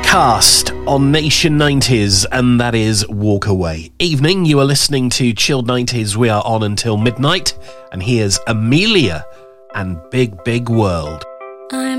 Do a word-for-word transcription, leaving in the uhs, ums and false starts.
Outcast on Nation nineties, and that is Walk Away. Evening, you are listening to Chilled nineties. We are on until midnight, and here's Amelia and Big Big World. I'm